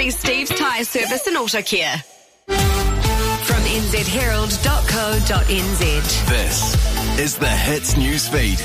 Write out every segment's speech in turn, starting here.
see Steve's Tyre Service and Auto Care. From nzherald.co.nz. This is the Hits Newsfeed.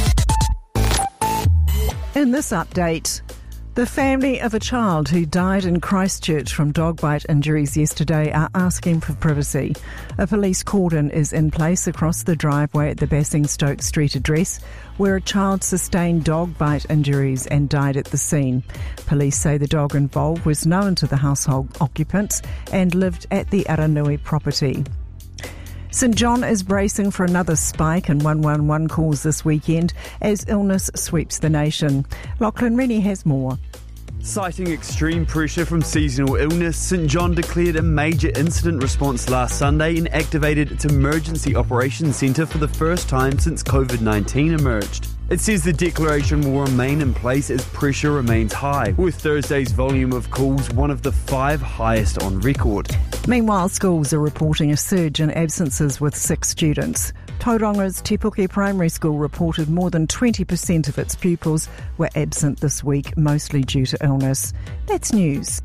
In this update, the family of a child who died in Christchurch from dog bite injuries yesterday are asking for privacy. A police cordon is in place across the driveway at the Basingstoke Street address, where a child sustained dog bite injuries and died at the scene. Police say the dog involved was known to the household occupants and lived at the Aranui property. St John is bracing for another spike in 111 calls this weekend as illness sweeps the nation. Lachlan Rennie has more. Citing extreme pressure from seasonal illness, St John declared a major incident response last Sunday and activated its Emergency Operations Centre for the first time since COVID-19 emerged. It says the declaration will remain in place as pressure remains high, with Thursday's volume of calls one of the 5 highest on record. Meanwhile, schools are reporting a surge in absences with 6 students. Tauranga's Te Puke Primary School reported more than 20% of its pupils were absent this week, mostly due to illness. That's news.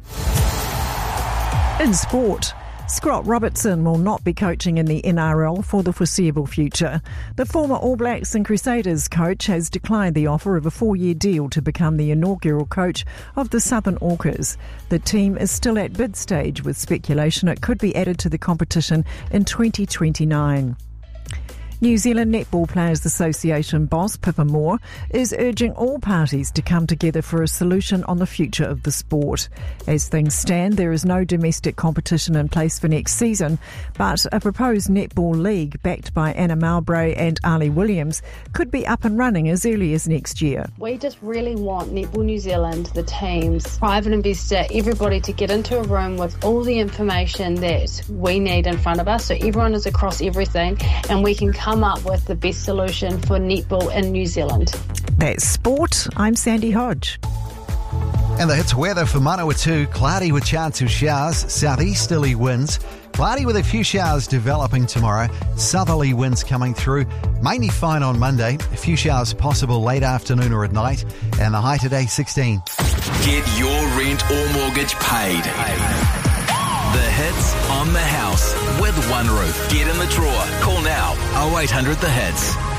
In sport, Scott Robertson will not be coaching in the NRL for the foreseeable future. The former All Blacks and Crusaders coach has declined the offer of a 4-year deal to become the inaugural coach of the Southern Orcas. The team is still at bid stage, with speculation it could be added to the competition in 2029. New Zealand Netball Players Association boss Pippa Moore is urging all parties to come together for a solution on the future of the sport. As things stand, there is no domestic competition in place for next season, but a proposed netball league backed by Anna Mowbray and Ali Williams could be up and running as early as next year. We just really want Netball New Zealand, the teams, private investor, everybody to get into a room with all the information that we need in front of us, so everyone is across everything and we can come up with the best solution for netball in New Zealand. That's sport. I'm Sandy Hodge. And the Hits weather for Manawatu: cloudy with chance of showers, southeasterly winds. Cloudy with a few showers developing tomorrow. Southerly winds coming through. Mainly fine on Monday. A few showers possible late afternoon or at night. And the high today, 16. Get your rent or mortgage paid. The Hits on the house with One Roof. Get in the drawer. Call now 0800 The Hits.